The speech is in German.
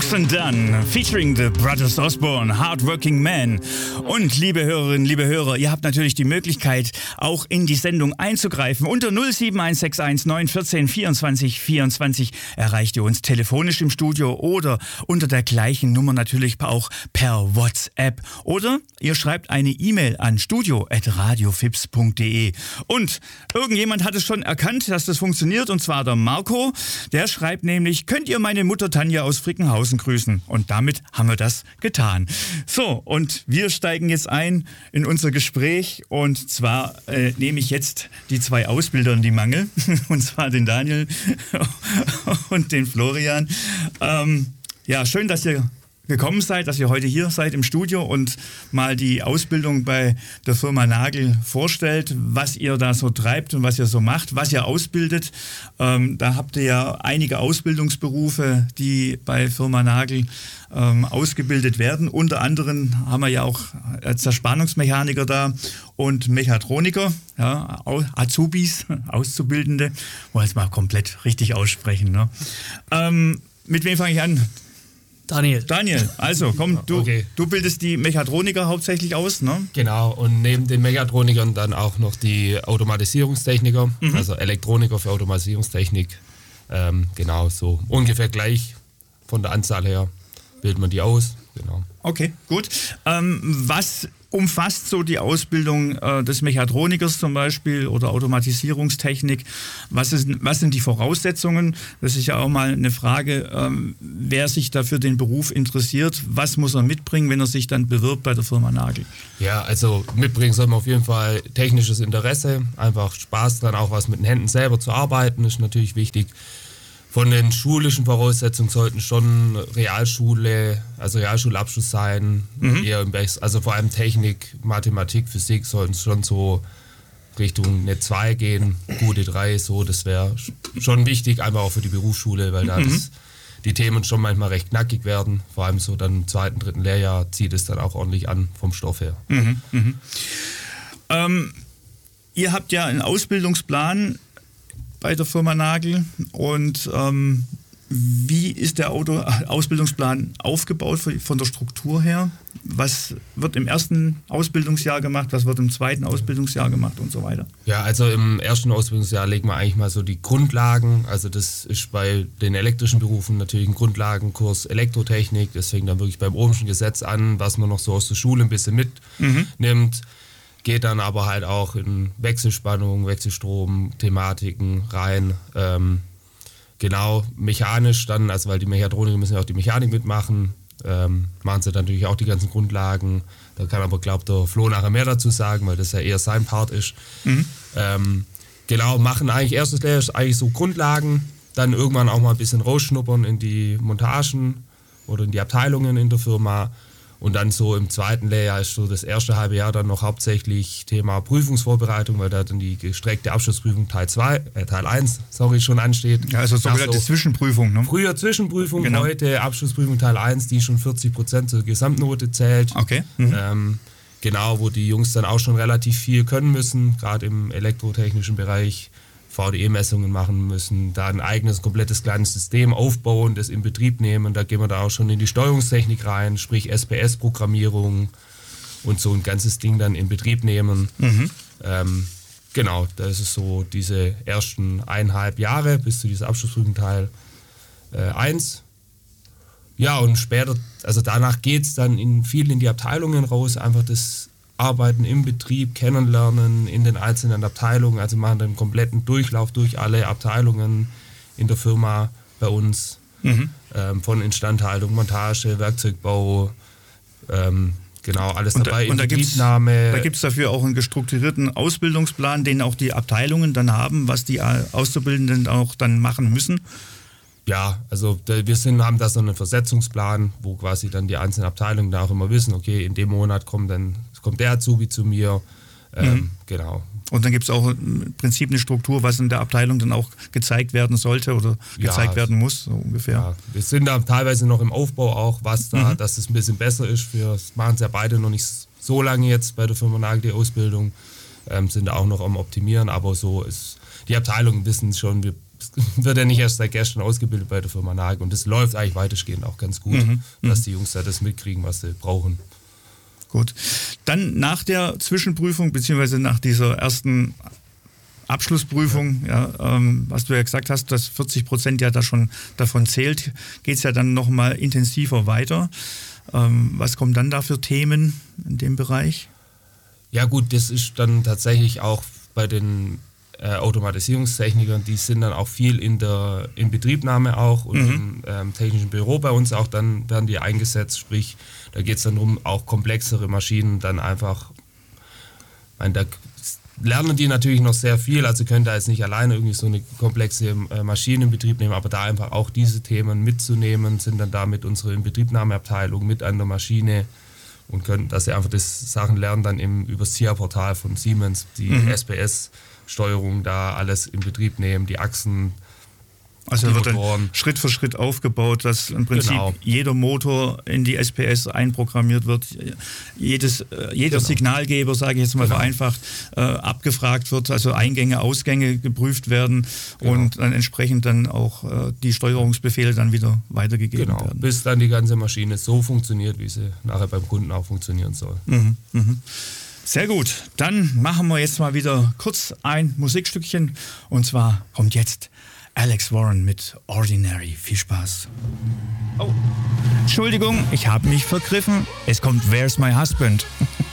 Brooks and Dunn, featuring the Brothers Osborne, Hardworking Man. Und liebe Hörerinnen, liebe Hörer, ihr habt natürlich die Möglichkeit, auch in die Sendung einzugreifen. Unter 07161 914 24 24 erreicht ihr uns telefonisch im Studio oder unter der gleichen Nummer natürlich auch per WhatsApp. Oder ihr schreibt eine E-Mail an studio@radiofips.de. Und irgendjemand hat es schon erkannt, dass das funktioniert, und zwar der Marco. Der schreibt nämlich: Könnt ihr meine Mutter Tanja aus Frickenhausen grüßen? Und damit haben wir das getan. So, und wir steigen jetzt ein in unser Gespräch, und zwar nehme ich jetzt die zwei Ausbilder in die Mangel, und zwar den Daniel und den Florian. Ja, schön, dass ihr gekommen seid, dass ihr heute hier seid im Studio und mal die Ausbildung bei der Firma Nagel vorstellt, was ihr da so treibt und was ihr so macht, was ihr ausbildet. Da habt ihr ja einige Ausbildungsberufe, die bei Firma Nagel ausgebildet werden. Unter anderem haben wir ja auch Zerspannungsmechaniker da und Mechatroniker, ja, Azubis, Auszubildende. Wollen wir es mal komplett richtig aussprechen, ne? Mit wem fange ich an? Daniel, also komm, du bildest die Mechatroniker hauptsächlich aus, ne? Genau, und neben den Mechatronikern dann auch noch die Automatisierungstechniker, also Elektroniker für Automatisierungstechnik. Genau, so ungefähr gleich von der Anzahl her bildet man die aus. Genau. Okay, gut. Was umfasst so die Ausbildung des Mechatronikers zum Beispiel oder Automatisierungstechnik? Was sind die Voraussetzungen? Das ist ja auch mal eine Frage, wer sich dafür den Beruf interessiert. Was muss er mitbringen, wenn er sich dann bewirbt bei der Firma Nagel? Ja, also mitbringen soll man auf jeden Fall technisches Interesse, einfach Spaß dran, auch was mit den Händen selber zu arbeiten, ist natürlich wichtig. Von den schulischen Voraussetzungen sollten schon Realschulabschluss sein, eher im Besten, also vor allem Technik, Mathematik, Physik sollten schon so Richtung eine 2 gehen, gute 3, so, das wäre schon wichtig, einfach auch für die Berufsschule, weil da die Themen schon manchmal recht knackig werden, vor allem so dann im 2., 3. Lehrjahr zieht es dann auch ordentlich an vom Stoff her. Ihr habt ja einen Ausbildungsplan bei der Firma Nagel, und wie ist der Ausbildungsplan aufgebaut von der Struktur her? Was wird im ersten Ausbildungsjahr gemacht, was wird im zweiten Ausbildungsjahr gemacht und so weiter? Ja, also im ersten Ausbildungsjahr legen wir eigentlich mal so die Grundlagen, also das ist bei den elektrischen Berufen natürlich ein Grundlagenkurs Elektrotechnik, das fängt dann wirklich beim Ohmschen Gesetz an, was man noch so aus der Schule ein bisschen mitnimmt. Geht dann aber halt auch in Wechselspannung, Wechselstrom, Thematiken rein. Genau, mechanisch dann, also weil die Mechatroniker müssen ja auch die Mechanik mitmachen, machen sie dann natürlich auch die ganzen Grundlagen. Da kann aber, glaube ich, der Flo nachher mehr dazu sagen, weil das ja eher sein Part ist. Genau, machen eigentlich erstes Lehrjahr ist eigentlich so Grundlagen, dann irgendwann auch mal ein bisschen rausschnuppern in die Montagen oder in die Abteilungen in der Firma. Und dann so im zweiten Lehrjahr ist so das erste halbe Jahr dann noch hauptsächlich Thema Prüfungsvorbereitung, weil da dann die gestreckte Abschlussprüfung Teil 1 schon ansteht. Ja, also sogenannte Zwischenprüfung, ne? Früher Zwischenprüfung, genau. Heute Abschlussprüfung Teil 1, die schon 40% zur Gesamtnote zählt. Okay. Genau, wo die Jungs dann auch schon relativ viel können müssen, gerade im elektrotechnischen Bereich. VDE-Messungen machen müssen, da ein eigenes, komplettes kleines System aufbauen, das in Betrieb nehmen. Da gehen wir da auch schon in die Steuerungstechnik rein, sprich SPS-Programmierung und so ein ganzes Ding dann in Betrieb nehmen. Genau, das ist so diese ersten 1,5 Jahre bis zu dieser Abschlussprüfung Teil 1. Ja, und später, also danach geht es dann viel in die Abteilungen raus, einfach das Arbeiten im Betrieb, kennenlernen in den einzelnen Abteilungen, also machen den kompletten Durchlauf durch alle Abteilungen in der Firma bei uns, von Instandhaltung, Montage, Werkzeugbau, genau, alles dabei, Inbetriebnahme. Da gibt es dafür auch einen strukturierten Ausbildungsplan, den auch die Abteilungen dann haben, was die Auszubildenden auch dann machen müssen. Ja, also wir haben da so einen Versetzungsplan, wo quasi dann die einzelnen Abteilungen da auch immer wissen, okay, in dem Monat kommt der Azubi zu mir, genau. Und dann gibt es auch im Prinzip eine Struktur, was in der Abteilung dann auch gezeigt werden sollte oder gezeigt werden muss, so ungefähr. Ja, wir sind da teilweise noch im Aufbau auch, was da, dass es ein bisschen besser ist. Wir machen es ja beide noch nicht so lange jetzt bei der Firma Nagel, die Ausbildung, sind da auch noch am Optimieren, aber so ist, die Abteilungen wissen schon, wir wird ja nicht erst seit gestern ausgebildet bei der Firma Nagel und das läuft eigentlich weitestgehend auch ganz gut, dass die Jungs da das mitkriegen, was sie brauchen. Gut. Dann nach der Zwischenprüfung, beziehungsweise nach dieser ersten Abschlussprüfung, was du ja gesagt hast, dass 40% ja da schon davon zählt, geht es ja dann nochmal intensiver weiter. Was kommen dann da für Themen in dem Bereich? Ja gut, das ist dann tatsächlich auch bei den Automatisierungstechnikern, die sind dann auch viel in Betriebnahme auch und im technischen Büro bei uns auch, dann werden die eingesetzt, sprich, da geht es dann darum, auch komplexere Maschinen dann einfach, da lernen die natürlich noch sehr viel, also können da jetzt nicht alleine irgendwie so eine komplexe Maschine in Betrieb nehmen, aber da einfach auch diese Themen mitzunehmen, sind dann da mit unserer Inbetriebnahmeabteilung mit an der Maschine und können, dass sie einfach das Sachen lernen, dann über das SIA-Portal von Siemens, die SPS-Steuerung da alles in Betrieb nehmen, die Achsen. Also wird dann Schritt für Schritt aufgebaut, dass im Prinzip jeder Motor in die SPS einprogrammiert wird, jeder Signalgeber, sage ich jetzt mal vereinfacht, abgefragt wird, also Eingänge, Ausgänge geprüft werden und dann entsprechend dann auch die Steuerungsbefehle dann wieder weitergegeben werden. Bis dann die ganze Maschine so funktioniert, wie sie nachher beim Kunden auch funktionieren soll. Sehr gut, dann machen wir jetzt mal wieder kurz ein Musikstückchen und zwar kommt jetzt Alex Warren mit Ordinary. Viel Spaß. Oh, Entschuldigung, ich habe mich vergriffen. Es kommt Where's My Husband?